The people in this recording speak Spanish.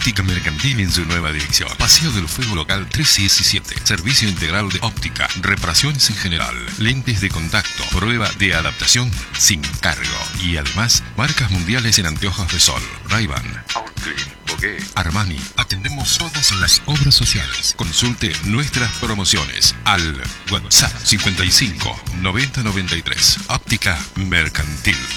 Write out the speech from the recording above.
Óptica Mercantil en su nueva dirección. Paseo del Fuego Local 317. Servicio integral de óptica, reparaciones en general, lentes de contacto, prueba de adaptación sin cargo. Y además, marcas mundiales en anteojos de sol. Ray-Ban, Outclean, Bogué, Armani. Atendemos todas las obras sociales. Consulte nuestras promociones al WhatsApp 55 90 93. Óptica Mercantil.